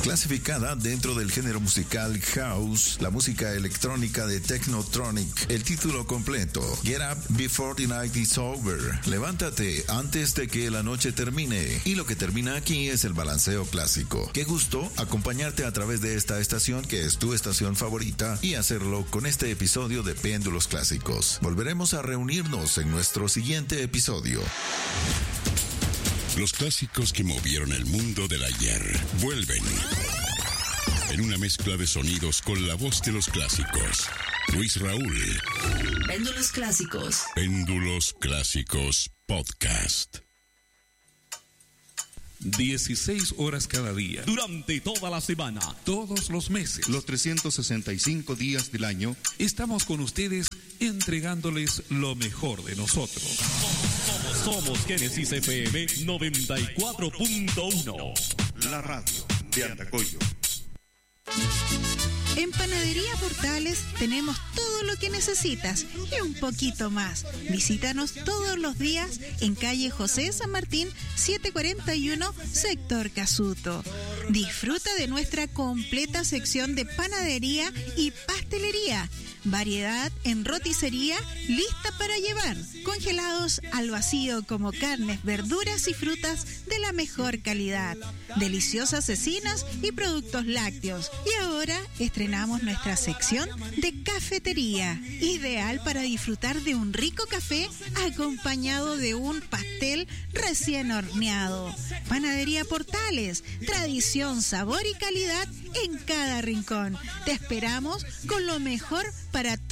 Clasificada dentro del género musical House, la música electrónica de Technotronic. El título completo: Get Up Before the Night is Over. Levántate antes de que la noche termine. Y lo que termina aquí es el balanceo clásico. Qué gusto acompañarte a través de esta estación que es tu estación favorita y hacerlo con este episodio de Péndulos Clásicos. Volveremos a reunirnos en nuestro siguiente episodio. Los clásicos que movieron el mundo del ayer vuelven en una mezcla de sonidos con la voz de los clásicos. Luis Raúl. Péndulos Clásicos. Péndulos Clásicos Podcast. 16 horas cada día, durante toda la semana, todos los meses, los 365 días del año, estamos con ustedes entregándoles lo mejor de nosotros. Somos Génesis FM 94.1, la radio de Andacollo. En Panadería Portales tenemos todo lo que necesitas y un poquito más. Visítanos todos los días en calle José San Martín 741, sector Casuto. Disfruta de nuestra completa sección de panadería y pastelería. Variedad en roticería lista para llevar. Congelados al vacío como carnes, verduras y frutas de la mejor calidad. Deliciosas cecinas y productos lácteos. Y ahora estrenamos nuestra sección de cafetería. Ideal para disfrutar de un rico café acompañado de un pastel recién horneado. Panadería Portales. Tradición, sabor y calidad en cada rincón. Te esperamos con lo mejor para tu